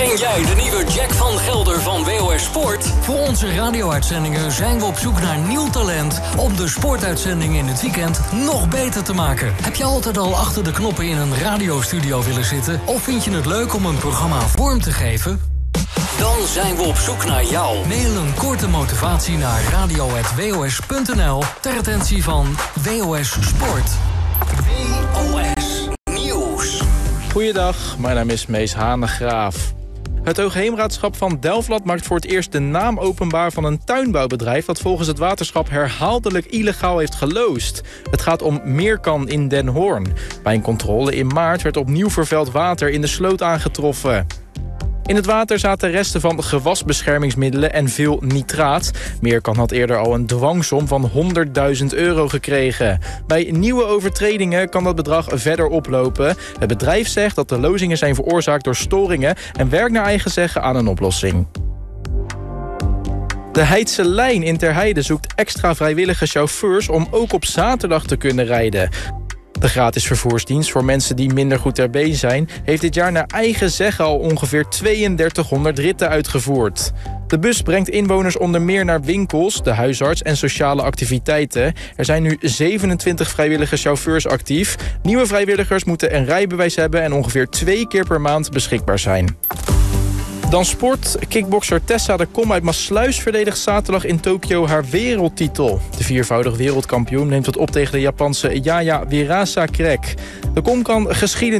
Ben jij de nieuwe Jack van Gelder van WOS Sport? Voor onze radio-uitzendingen zijn we op zoek naar nieuw talent om de sportuitzendingen in het weekend nog beter te maken. Heb je altijd al achter de knoppen in een radiostudio willen zitten? Of vind je het leuk om een programma vorm te geven? Dan zijn we op zoek naar jou. Mail een korte motivatie naar radio@wos.nl ter attentie van WOS Sport. WOS Nieuws. Goeiedag, mijn naam is Mees Hanegraaf. Het Hoogheemraadschap van Delfland maakt voor het eerst de naam openbaar van een tuinbouwbedrijf dat volgens het waterschap herhaaldelijk illegaal heeft geloosd. Het gaat om Meerkan in Den Hoorn. Bij een controle in maart werd opnieuw vervuild water in de sloot aangetroffen. In het water zaten resten van gewasbeschermingsmiddelen en veel nitraat. Meerkan had eerder al een dwangsom van €100.000 gekregen. Bij nieuwe overtredingen kan dat bedrag verder oplopen. Het bedrijf zegt dat de lozingen zijn veroorzaakt door storingen en werkt naar eigen zeggen aan een oplossing. De Heidse Lijn in Terheide zoekt extra vrijwillige chauffeurs om ook op zaterdag te kunnen rijden. De gratis vervoersdienst voor mensen die minder goed ter been zijn heeft dit jaar naar eigen zeggen al ongeveer 3200 ritten uitgevoerd. De bus brengt inwoners onder meer naar winkels, de huisarts en sociale activiteiten. Er zijn nu 27 vrijwillige chauffeurs actief. Nieuwe vrijwilligers moeten een rijbewijs hebben en ongeveer 2 keer per maand beschikbaar zijn. Dan sport. Kickbokser Tessa de Kom uit Maassluis verdedigt zaterdag in Tokio haar wereldtitel. De viervoudig wereldkampioen neemt het op tegen de Japanse Yaya Wirasa Krek. De Kom kan geschiedenis